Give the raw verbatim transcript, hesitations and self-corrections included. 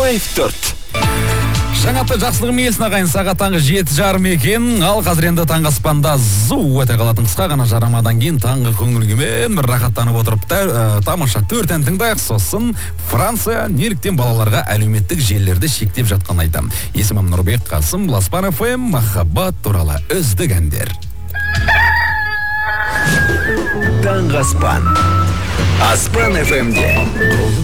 файв төрт. Жаңатты жақсылығым елсін ағайын, сағат таңғы жеті жарым екен. Ал қазір енді таңғы аспанда зу өте қалатын қысқа ғана жарамадан кейін таңғы көңілгімен бір рахаттанып отырып та, ә, тамаша төрт ән тыңдайық. Сосын Франция неліктен балаларға әлеуметтік желілерді шектеп жатқан айтам. Есімім Нұрбек Қасым, Ласпан эф эм, махаббат туралы үздік әндер. Таңғы аспан. Аспан эф эм де.